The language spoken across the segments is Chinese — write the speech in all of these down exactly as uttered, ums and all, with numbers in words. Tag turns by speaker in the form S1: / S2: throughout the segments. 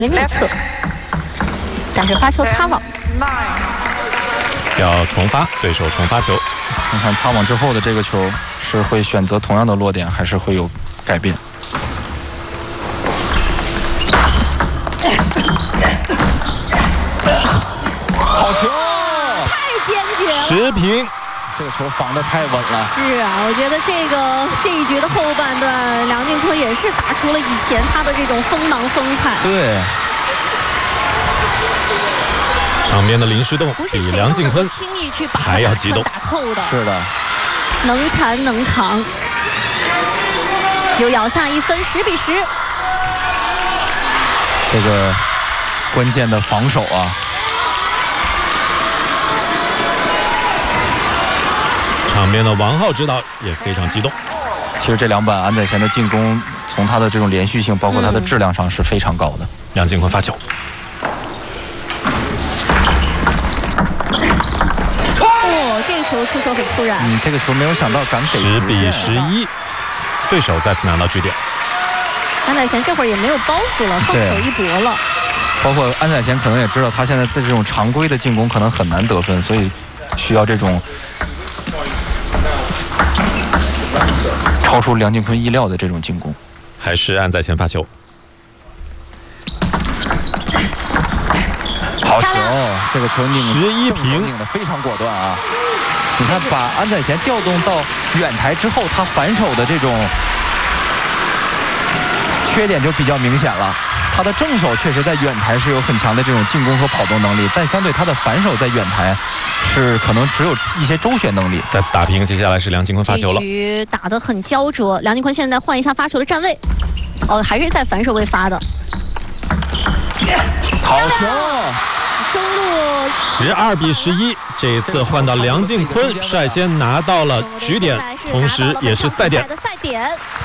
S1: 一个逆侧，但是发球擦网，
S2: 要重发，对手重发球。
S3: 看看擦网之后的这个球是会选择同样的落点，还是会有改变？好球！
S1: 太坚决了，
S2: 持平。
S3: 这个球防得太稳了。
S1: 是啊，我觉得这个这一局的后半段，梁靖昆也是打出了以前他的这种锋芒风采。
S3: 对。
S2: 场边的林诗栋比梁靖昆
S1: 轻易去把
S2: 还要激动，
S1: 打透的。
S3: 是的，
S1: 能缠能扛，又咬下一分，十比十。
S3: 这个关键的防守啊。
S2: 场边的王浩指导也非常激动。
S3: 其实这两板安宰贤的进攻，从他的这种连续性，包括他的质量上是非常高的。
S2: 梁靖昆发球。
S1: 哦，这个球出手很突然。
S3: 嗯，这个球没有想到敢给。
S2: 十比十一，对手再次拿到局点。
S1: 安宰贤这会儿也没有包袱了，放手一搏了。
S3: 包括安宰贤可能也知道，他现在在这种常规的进攻可能很难得分，所以需要这种超出梁靖昆意料的这种进攻。
S2: 还是安宰贤发球。
S3: 好球！这个球拧
S2: 十一平，
S3: 拧得非常果断啊！你看，把安宰贤调动到远台之后，他反手的这种缺点就比较明显了。他的正手确实在远台是有很强的这种进攻和跑动能力，但相对他的反手在远台是可能只有一些周旋能力。
S2: 再次打平，接下来是梁靖昆发球了。
S1: 这局打得很焦灼，梁靖昆现在换一下发球的站位，哦，还是在反手位发的。
S3: 好球！
S1: 中路
S2: 十二比十一，这一次换到梁靖昆率先拿到了局点，同时也是赛点。
S1: 赛点。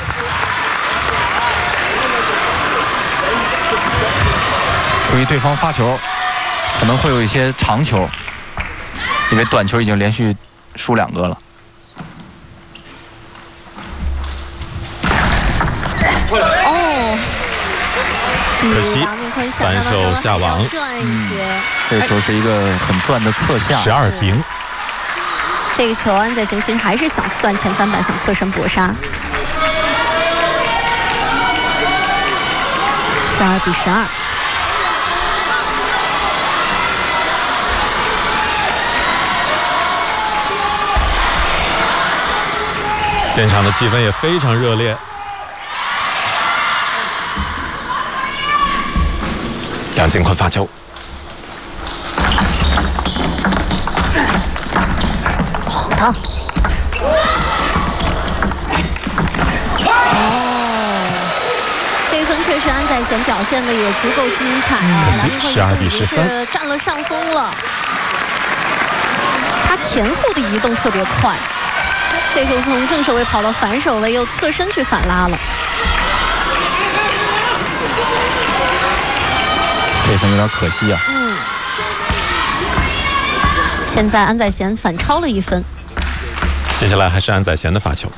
S3: 注意对方发球，可能会有一些长球，因为短球已经连续输两个了。
S1: 哦，
S2: 可惜反手下网，
S1: 转一些。
S3: 嗯、这个球是一个很转的侧下，
S2: 十二平。
S1: 这个球安宰贤其实还是想算前翻板，想侧身搏杀。十二比十二。
S2: 现场的气氛也非常热烈。梁靖昆发球，
S1: 好的。哦，这一分确实安宰贤表现的也足够精彩啊！梁靖昆
S2: 十二比十三
S1: 是占了上风了，他前后的移动特别快。这球从正手位跑到反手位，又侧身去反拉了。
S3: 这分有点可惜啊。
S1: 嗯。现在安宰贤反超了一分。
S2: 接下来还是安宰贤的发球。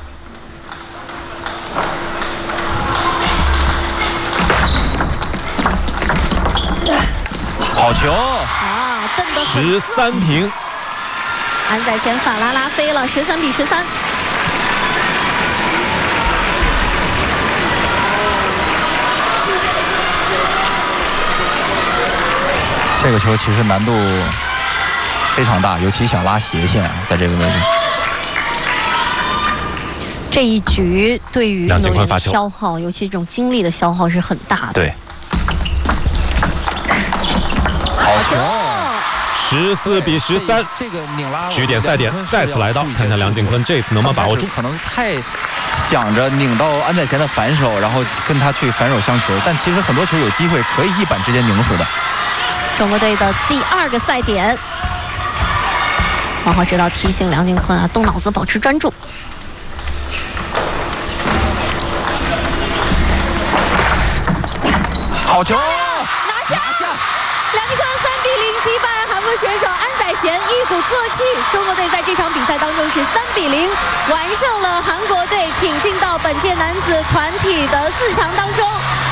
S3: 好球！
S1: 啊，蹬得很
S2: 十三平。
S1: 安宰贤反拉拉飞了，十三比十三。
S3: 这个球其实难度非常大，尤其想拉斜线啊，在这个位置。
S1: 这一局对于运动员的
S2: 球
S1: 消耗，尤其这种精力的消耗是很大的。
S3: 对。好球！
S2: 十四比十三，
S3: 这个拧拉
S2: 局点赛点再次来到，看看梁靖昆这次能不能把握住。
S3: 可能太想着拧到安宰贤的反手，然后跟他去反手相持，但其实很多球有机会可以一板之间拧死的。
S1: 中国队的第二个赛点，王浩指导提醒梁靖昆啊，动脑子，保持专注。
S3: 好球！
S1: 拿下！拿下！梁靖昆三比零击败韩国选手安宰贤，一鼓作气，中国队在这场比赛当中是三比零完胜了韩国队，挺进到本届男子团体的四强当中。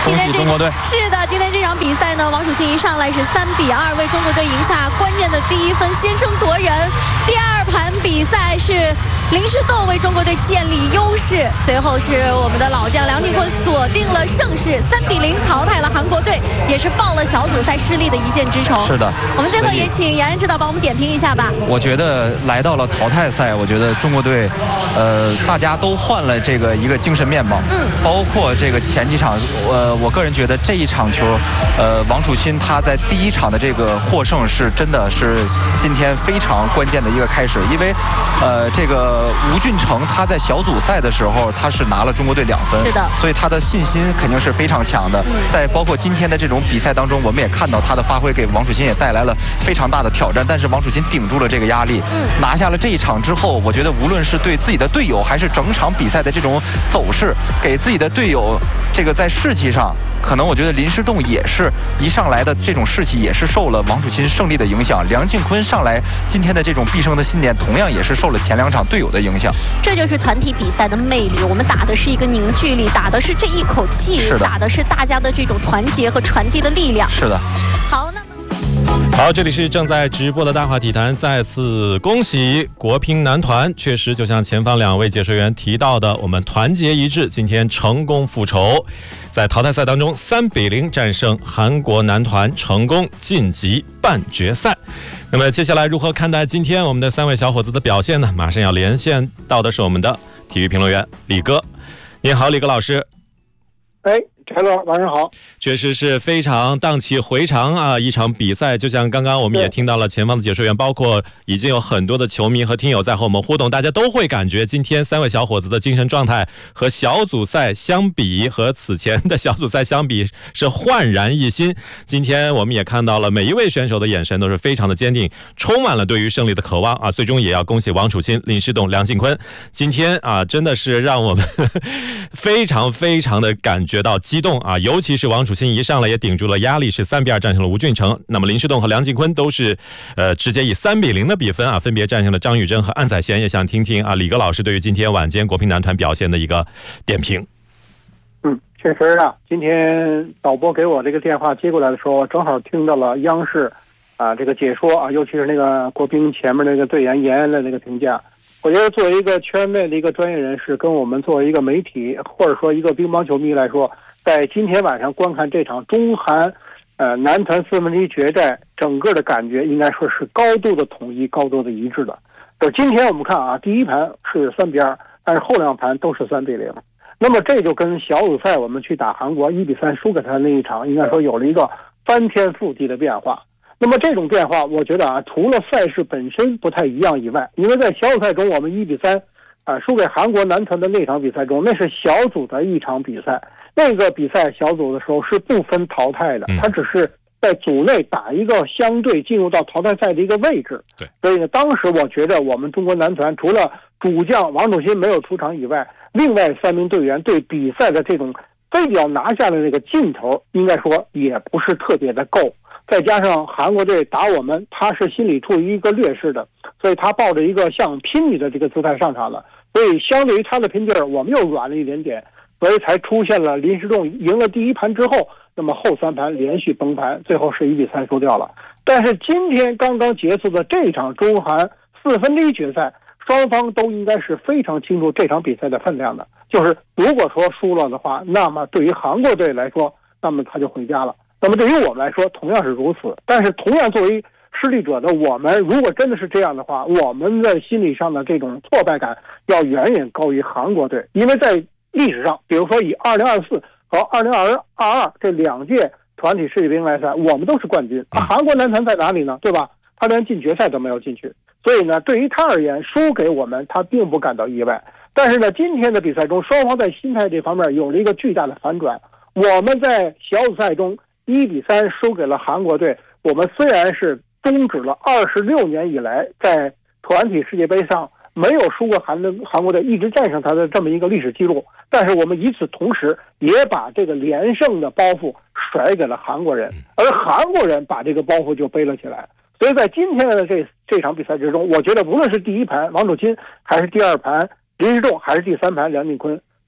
S3: 恭喜中国队！
S1: 是的，今天这场比赛呢，王楚钦一上来是三比二为中国队赢下关键的第一分，先声夺人。第二盘比赛是林诗栋为中国队建立优势，最后是我们的老将梁靖昆锁定了胜势，三比零淘汰了韩国队，也是报了小组赛失利的一箭之仇。
S3: 是的，
S1: 我们最后也请严安指导帮我们点评一下吧。
S3: 我觉得来到了淘汰赛，我觉得中国队，呃，大家都换了这个一个精神面貌，嗯，包括这个前几场，呃，我个人觉得这一场球，呃，王楚钦他在第一场的这个获胜是真的是今天非常关键的一个开始，因为，呃，这个吴俊成他在小组赛的时候他是拿了中国队两分，
S1: 是的，
S3: 所以他的信心肯定是非常强的。在包括今天的这种比赛当中，我们也看到他的发挥给王楚钦也带来了非常大的挑战，但是王楚钦顶住了这个压力，嗯，拿下了这一场之后，我觉得无论是对自己的队友还是整场比赛的这种走势，给自己的队友这个在士气上，可能我觉得林诗栋也是一上来的这种士气也是受了王楚钦胜利的影响，梁靖昆上来今天的这种必胜的信念同样也是受了前两场队友的影响。
S1: 这就是团体比赛的魅力，我们打的是一个凝聚力，打的是这一口气，
S3: 是的，
S1: 打的是大家的这种团结和传递的力量。
S3: 是的。
S1: 好，那么。
S2: 好，这里是正在直播的大话体坛，再次恭喜国乒男团，确实就像前方两位解说员提到的，我们团结一致，今天成功复仇，在淘汰赛当中三比零战胜韩国男团，成功晋级半决赛。那么接下来如何看待今天我们的三位小伙子的表现呢？马上要连线到的是我们的体育评论员李哥。你好，李哥老师。
S4: 哎，柴乐，晚上好。
S2: 确实是非常荡气回肠啊！一场比赛，就像刚刚我们也听到了前方的解说员，包括已经有很多的球迷和听友在和我们互动，大家都会感觉今天三位小伙子的精神状态和小组赛相比，和此前的小组赛相比是焕然一新。今天我们也看到了每一位选手的眼神都是非常的坚定，充满了对于胜利的渴望啊！最终也要恭喜王楚钦、林诗栋、梁靖昆，今天啊真的是让我们呵呵非常非常的感觉到激动啊！尤其是王楚钦一上来也顶住了压力，是三比二战胜了吴俊成。那么林诗栋和梁靖昆都是呃直接以三比零的比分啊，分别战胜了张雨铮和安宰贤。也想听听啊李哥老师对于今天晚间国乒男团表现的一个点评。
S4: 嗯，确实啊，今天导播给我这个电话接过来的时候，正好听到了央视啊这个解说啊，尤其是那个国乒前面那个队员延安的那个评价。我觉得作为一个圈内的一个专业人士，跟我们作为一个媒体或者说一个乒乓球迷来说，在今天晚上观看这场中韩呃男团四分之一决赛，整个的感觉应该说是高度的统一，高度的一致的。就今天我们看啊，第一盘是三比二，但是后两盘都是三比零。那么这就跟小组赛我们去打韩国一比三输给他那一场，应该说有了一个翻天覆地的变化。那么这种变化，我觉得啊，除了赛事本身不太一样以外，因为在小组赛中我们一比三啊输给韩国男团的那场比赛中，那是小组的一场比赛，那个比赛小组的时候是不分淘汰的，它只是在组内打一个相对进入到淘汰赛的一个位置。
S2: 对，
S4: 所以呢，当时我觉得我们中国男团除了主将王楚钦没有出场以外，另外三名队员对比赛的这种非得要拿下的那个劲头，应该说也不是特别的够。再加上韩国队打我们，他是心里处于一个劣势的，所以他抱着一个像拼你的这个姿态上场了，所以相对于他的拼劲儿，我们又软了一点点，所以才出现了林诗栋赢了第一盘之后，那么后三盘连续崩盘，最后是一比三输掉了。但是今天刚刚结束的这场中韩四分之一决赛，双方都应该是非常清楚这场比赛的分量的，就是如果说输了的话，那么对于韩国队来说，那么他就回家了。那么对于我们来说同样是如此，但是同样作为失利者的我们，如果真的是这样的话，我们的心理上的这种挫败感要远远高于韩国队，因为在历史上，比如说以二零二四和二零二二这两届团体世界乒赛赛，我们都是冠军，韩国男团在哪里呢？对吧？他连进决赛都没有进去，所以呢，对于他而言，输给我们他并不感到意外。但是呢，今天的比赛中，双方在心态这方面有了一个巨大的反转。我们在小组赛中一比三输给了韩国队，我们虽然是终止了二十六年以来在团体世界杯上没有输过韩的韩国队，一直战胜他的这么一个历史记录，但是我们与此同时也把这个连胜的包袱甩给了韩国人，而韩国人把这个包袱就背了起来。所以在今天的这这场比赛之中，我觉得无论是第一盘王楚钦，还是第二盘林诗栋，还是第三盘梁靖昆，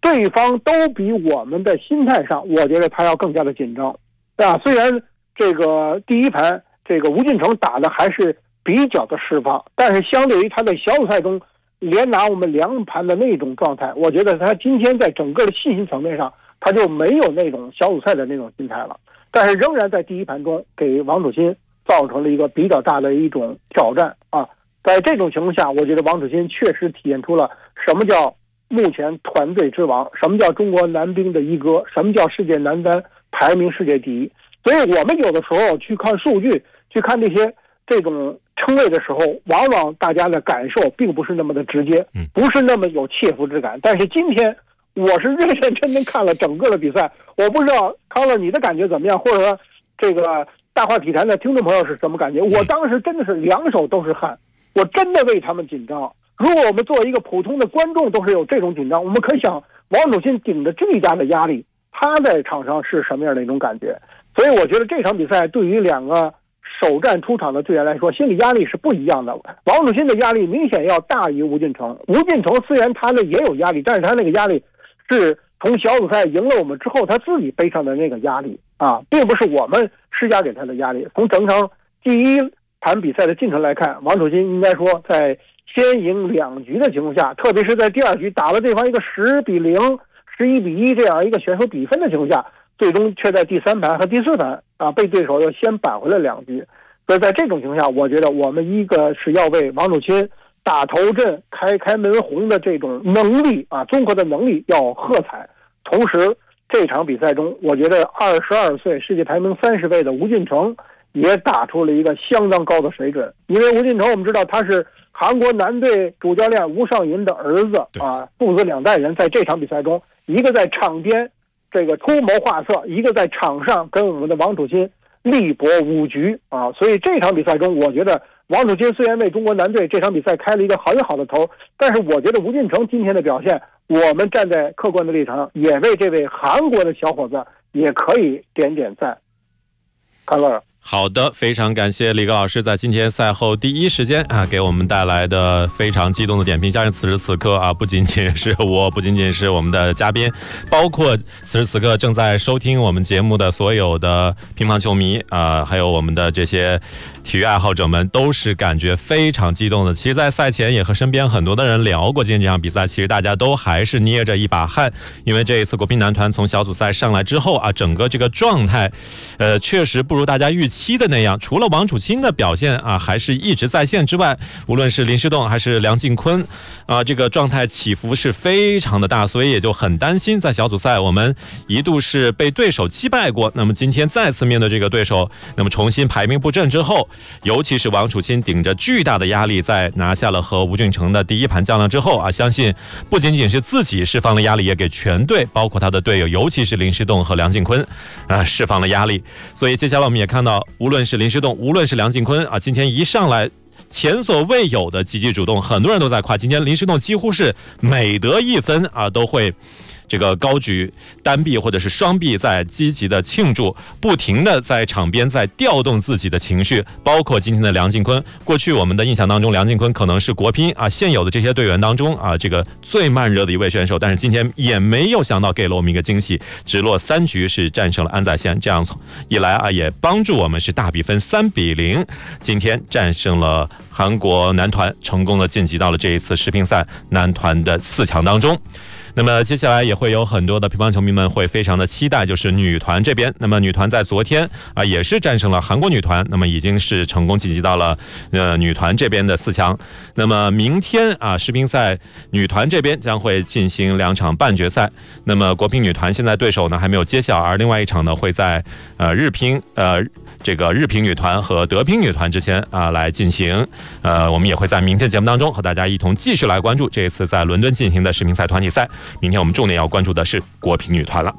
S4: 对方都比我们的心态上，我觉得他要更加的紧张，啊，虽然这个第一盘这个吴俊成打的还是比较的释放，但是相对于他在小组赛中连拿我们两盘的那种状态，我觉得他今天在整个的信心层面上，他就没有那种小组赛的那种心态了。但是仍然在第一盘中给王楚钦造成了一个比较大的一种挑战啊。在这种情况下，我觉得王楚钦确实体现出了什么叫目前团队之王，什么叫中国男兵的一哥，什么叫世界男单排名世界第一。所以我们有的时候去看数据，去看这些这种称谓的时候，往往大家的感受并不是那么的直接，不是那么有切肤之感。但是今天我是认认真真看了整个的比赛，我不知道康乐你的感觉怎么样，或者说这个大话体坛的听众朋友是什么感觉？我当时真的是两手都是汗，我真的为他们紧张。如果我们作为一个普通的观众都是有这种紧张，我们可以想王楚钦顶着这么大的压力，他在场上是什么样的一种感觉。所以我觉得这场比赛对于两个首战出场的队员来说，心理压力是不一样的。王楚钦的压力明显要大于吴俊成，吴俊成虽然他的也有压力，但是他那个压力是从小组赛赢了我们之后他自己背上的那个压力啊，并不是我们施加给他的压力。从整场第一盘比赛的进程来看，王楚钦应该说在先赢两局的情况下，特别是在第二局打了对方一个十比零、十一比一这样一个选手比分的情况下，最终却在第三盘和第四盘啊被对手又先扳回了两局。所以在这种情况下，我觉得我们一个是要为王楚钦打头阵、开开门红的这种能力啊，综合的能力要喝彩。同时，这场比赛中，我觉得二十二岁、世界排名三十位的吴俊成也打出了一个相当高的水准。因为吴俊成我们知道他是韩国男队主教练吴尚银的儿子啊，父子两代人在这场比赛中，一个在场边这个出谋划策，一个在场上跟我们的王楚钦力搏五局啊。所以这场比赛中，我觉得王楚钦虽然为中国男队这场比赛开了一个很好的头，但是我觉得吴俊成今天的表现，我们站在客观的立场上，也为这位韩国的小伙子也可以点点赞。康乐。
S2: 好的，非常感谢李格老师在今天赛后第一时间啊给我们带来的非常激动的点评。相信此时此刻啊，不仅仅是我，不仅仅是我们的嘉宾，包括此时此刻正在收听我们节目的所有的乒乓球迷啊，还有我们的这些体育爱好者们，都是感觉非常激动的。其实，在赛前也和身边很多的人聊过今天这场比赛，其实大家都还是捏着一把汗，因为这一次国乒男团从小组赛上来之后啊，整个这个状态，呃，确实不如大家预期期的那样。除了王楚钦的表现啊还是一直在线之外，无论是林诗栋还是梁靖昆啊，这个状态起伏是非常的大，所以也就很担心在小组赛我们一度是被对手击败过，那么今天再次面对这个对手，那么重新排名布阵之后，尤其是王楚钦顶着巨大的压力在拿下了和吴俊成的第一盘较量之后啊，相信不仅仅是自己释放了压力，也给全队包括他的队友，尤其是林诗栋和梁靖昆啊释放了压力。所以接下来我们也看到，无论是林诗栋，无论是梁靖昆啊，今天一上来前所未有的积极主动，很多人都在夸今天林诗栋几乎是每得一分啊都会这个高举单臂或者是双臂在积极的庆祝，不停的在场边在调动自己的情绪。包括今天的梁靖昆，过去我们的印象当中，梁靖昆可能是国乒啊现有的这些队员当中啊这个最慢热的一位选手，但是今天也没有想到给了我们一个惊喜，直落三局是战胜了安宰贤，这样一来啊也帮助我们是大比分三比零，今天战胜了韩国男团，成功的晋级到了这一次世乒赛男团的四强当中。那么接下来也会有很多的乒乓球迷们会非常的期待，就是女团这边。那么女团在昨天啊也是战胜了韩国女团，那么已经是成功晋级到了呃女团这边的四强。那么明天啊世乒赛女团这边将会进行两场半决赛。那么国乒女团现在对手呢还没有揭晓，而另外一场呢会在呃日乒呃这个日乒女团和德乒女团之前啊来进行。呃我们也会在明天节目当中和大家一同继续来关注这一次在伦敦进行的世乒赛团体赛。明天我们重点要关注的是国乒女团了。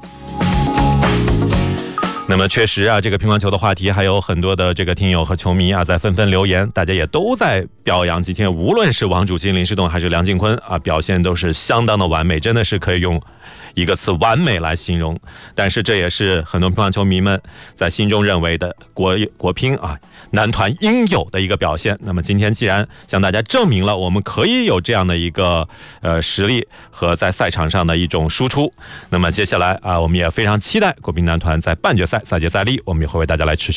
S2: 那么确实啊，这个乒乓球的话题还有很多的这个听友和球迷啊在纷纷留言，大家也都在表扬今天无论是王楚钦、林诗栋还是梁靖昆啊，表现都是相当的完美，真的是可以用一个词完美来形容，但是这也是很多乒乓球迷们在心中认为的国国乒啊男团应有的一个表现。那么今天既然向大家证明了我们可以有这样的一个呃实力和在赛场上的一种输出，那么接下来啊我们也非常期待国乒男团在半决赛、赛届赛例，我们也会为大家来持续